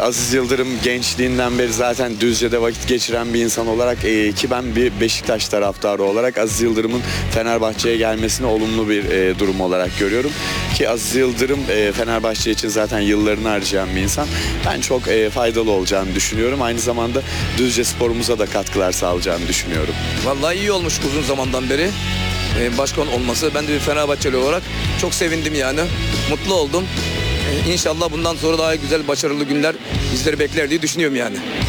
Aziz Yıldırım gençliğinden beri zaten Düzce'de vakit geçiren bir insan olarak ki ben bir Beşiktaş taraftarı olarak Aziz Yıldırım'ın Fenerbahçe'ye gelmesini olumlu bir durum olarak görüyorum. Ki Aziz Yıldırım Fenerbahçe için zaten yıllarını harcayan bir insan. Ben çok faydalı olacağını düşünüyorum. Aynı zamanda Düzce sporumuza da katkılar sağlayacağını düşünüyorum. Vallahi iyi olmuş uzun zamandan beri başkan olması. Ben de bir Fenerbahçeli olarak çok sevindim yani. Mutlu oldum. İnşallah bundan sonra daha güzel, başarılı günler bizleri bekler diye düşünüyorum yani.